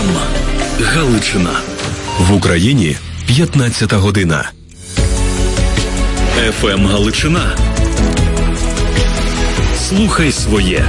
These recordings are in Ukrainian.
ФМ Галичина. В Україні 15 година. ФМ Галичина. Слухай своє.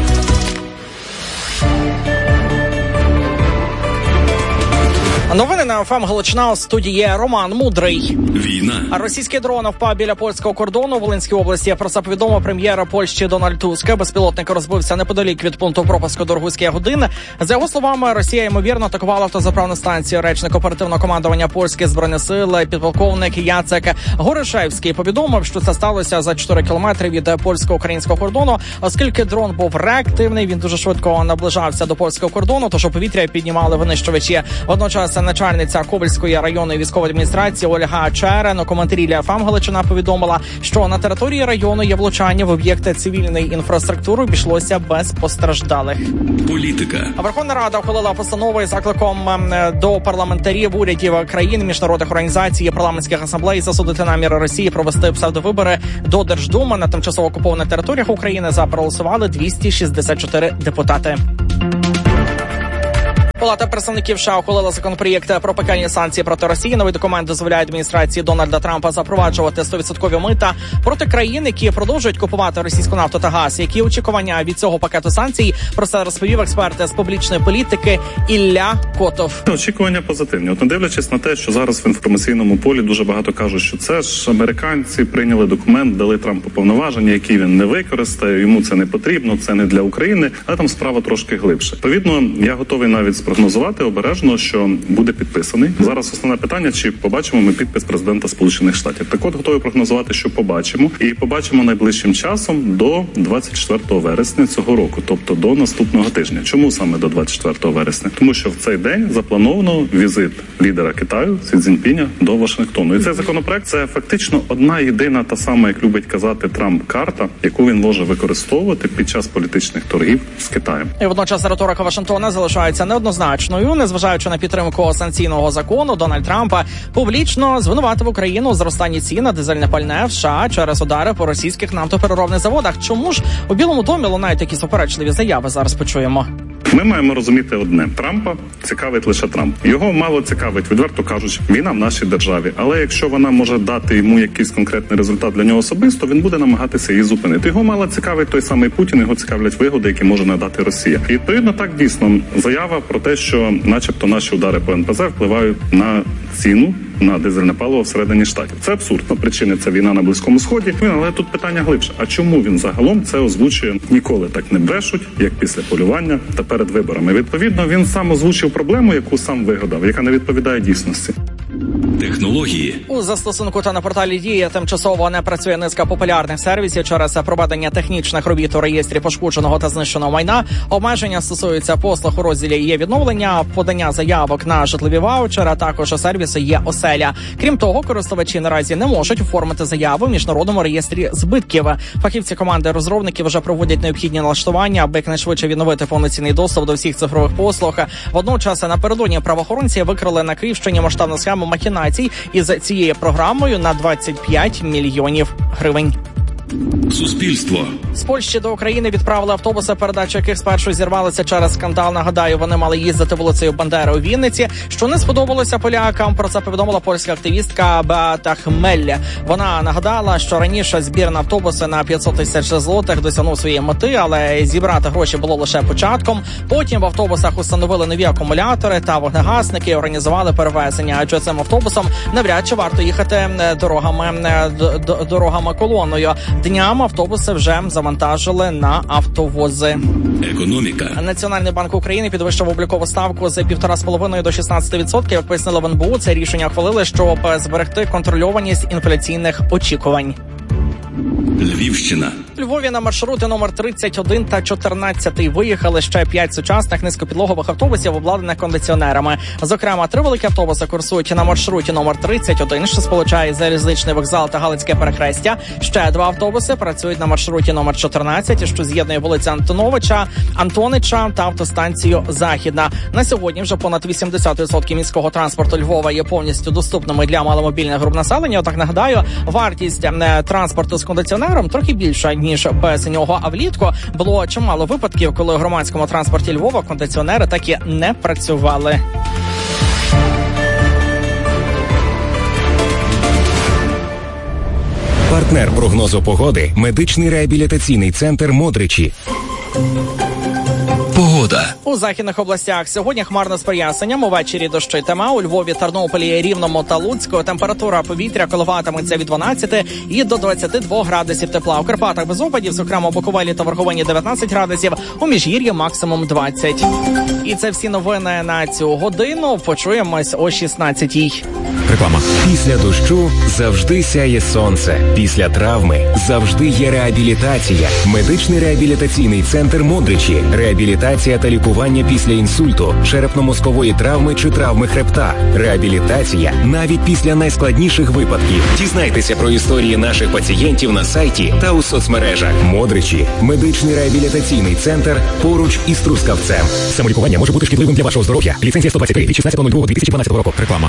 Новини на ФМ Галичина, у студії Роман Мудрий. Війна. А російський дрон впав біля польського кордону у Волинській області. Про це повідомив прем'єр Польщі Дональд Туск. Безпілотник розбився неподалік від пункту пропуску Дорогуський годин. За його словами, Росія, ймовірно, атакувала автозаправну станцію. Речник оперативного командування польських збройних сил, підполковник Яцек Горишевський, повідомив, що це сталося за 4 кілометри від польсько-українського кордону. Оскільки дрон був реактивний, він дуже швидко наближався до польського кордону, тож у повітря піднімали винищувачі. Водночас начальниця Ковальської районної військової адміністрації Ольга Черен у коментарі для ФМ Галичина повідомила, що на території району є влучання в об'єкти цивільної інфраструктури, обійшлося без постраждалих. Політика. Верховна Рада ухвалила постанову із закликом до парламентарів, урядів країн, міжнародних організацій і парламентських асамблей засудити наміри Росії провести псевдовибори до Держдуми. На тимчасово окупованих територіях України проголосували 264 депутати. Палата представників США ухвалила законопроєкт про пекельні санкції проти Росії. Новий документ дозволяє адміністрації Дональда Трампа запроваджувати 100% мита проти країн, які продовжують купувати російську нафту та газ. Які очікування від цього пакету санкцій? Про це розповів експерт з публічної політики Ілля Котов. Очікування позитивні. От не дивлячись на те, що зараз в інформаційному полі дуже багато кажуть, що це ж американці прийняли документ, дали Трампу повноваження, які він не використає, йому це не потрібно, це не для України, але там справа трошки глибше. Відповідно, я готовий навіть прогнозувати обережно, що буде підписаний. Зараз основне питання, чи побачимо ми підпис президента Сполучених Штатів. Так от, готовий прогнозувати, що побачимо. І побачимо найближчим часом до 24 вересня цього року, тобто до наступного тижня. Чому саме до 24 вересня? Тому що в цей день заплановано візит лідера Китаю Сі Цзіньпіня до Вашингтону. І цей законопроект – це фактично одна єдина та сама, як любить казати Трамп, карта, яку він може використовувати під час політичних торгів з Китаєм. І водночас риторика Вашингтона залишається неоднозначною. Незважаючи на підтримку санкційного закону, Дональд Трамп публічно звинуватив Україну у зростанні цін на дизельне пальне в США через удари по російських нафтопереробних заводах. Чому ж у Білому домі лунають такі суперечливі заяви? Зараз почуємо. Ми маємо розуміти одне. Трампа цікавить лише Трамп. Його мало цікавить, відверто кажучи, війна в нашій державі. Але якщо вона може дати йому якийсь конкретний результат для нього особисто, він буде намагатися її зупинити. Його мало цікавить той самий Путін, його цікавлять вигоди, які може надати Росія. І відповідно так дійсно заява про те, що начебто наші удари по НПЗ впливають на ціну на дизельне паливо всередині штатів. Це абсурдно. Причини – це війна на Близькому Сході. Але тут питання глибше. А чому він загалом це озвучує? Ніколи так не брешуть, як після полювання та перед виборами. Відповідно, він сам озвучив проблему, яку сам вигадав, яка не відповідає дійсності. Технології. У застосунку та на порталі Дія тимчасово не працює низка популярних сервісів через проведення технічних робіт у реєстрі пошкодженого та знищеного майна. Обмеження стосуються послуг у розділі «Є відновлення», подання заявок на житлові ваучери, а також у сервісу «Є оселя». Крім того, користувачі наразі не можуть оформити заяву в міжнародному реєстрі збитків. Фахівці команди розробників вже проводять необхідні налаштування, аби якнайшвидше відновити повноцінний доступ до всіх цифрових послуг. Водночас напередодні правоохоронці викрили на Київщині масштабну схему махінацій із цією програмою на 25 мільйонів гривень. Суспільство. З Польщі до України відправили автобуси, передачі яких спершу зірвалися через скандал. Нагадаю, вони мали їздити вулицею Бандери у Вінниці, що не сподобалося полякам. Про це повідомила польська активістка Беата Хмель. Вона нагадала, що раніше збір на автобуси на 500 тисяч злотих досягнув своєї мети, але зібрати гроші було лише початком. Потім в автобусах установили нові акумулятори та вогнегасники і організували перевезення. Адже цим автобусом навряд чи варто їхати дорогами колоною. Днями автобуси вже завантажили на автовози. Економіка. Національний банк України підвищив облікову ставку з 1,5% до 16%. Як пояснили в НБУ, це рішення ухвалили, щоб зберегти контрольованість інфляційних очікувань. Львівщина. У Львові на маршрути номер 31 та 14 виїхали ще 5 сучасних низькопідлогових автобусів, обладнаних кондиціонерами. Зокрема, 3 великі автобуси курсують на маршруті номер 31, що сполучає залізничний вокзал та Галицьке перехрестя. Ще 2 автобуси працюють на маршруті номер 14, що з'єднує вулицю Антонича та автостанцію Західна. На сьогодні вже понад 80% міського транспорту Львова є повністю доступними для маломобільних груп населення. Отак, нагадаю, вартість транспорту з кондиціонерами кондиціонером трохи більша, ніж без нього. А влітку було чимало випадків, коли у громадському транспорті Львова кондиціонери так і не працювали. Партнер прогнозу погоди – медичний реабілітаційний центр «Модричі». Погода. У західних областях сьогодні хмарно з проясненням, увечері дощитиме. У Львові, Тернополі, Рівному та Луцьку температура повітря коливатиметься від 12 і до 22 градусів тепла. У Карпатах без опадів, зокрема у Буковелі та Верховині 19 градусів, у Міжгір'ї максимум 20. І це всі новини на цю годину. Почуємось о 16-й. Реклама. Після дощу завжди сяє сонце. Після травми завжди є реабілітація. Медичний реабілітаційний центр «Модричі». Реабілітація та лікування після інсульту, черепно-мозкової травми чи травми хребта. Реабілітація навіть після найскладніших випадків. Дізнайтеся про історії наших пацієнтів на сайті та у соцмережах. «Модричі» – медичний реабілітаційний центр поруч із Трускавцем. Самолікування може бути шкідливим для вашого здоров'я. Ліцензія 123 від 16.02.2012 року. Реклама.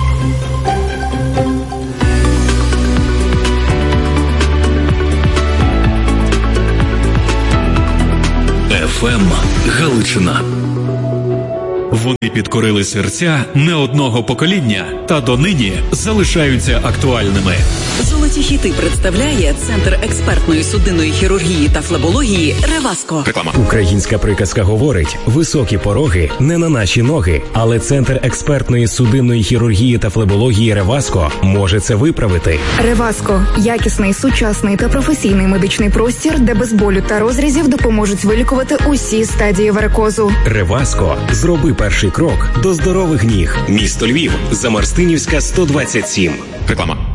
ФМ Галичина. Вони підкорили серця не одного покоління та донині залишаються актуальними. Золоті хіти представляє Центр експертної судинної хірургії та флебології «Реваско». Реклама. Українська приказка говорить: високі пороги не на наші ноги. Але Центр експертної судинної хірургії та флебології «Реваско» може це виправити. «Реваско» – якісний, сучасний та професійний медичний простір, де без болю та розрізів допоможуть вилікувати усі стадії варикозу. «Реваско» – зроби перший крок до здорових ніг. Місто Львів, Замарстинівська, 127. Реклама.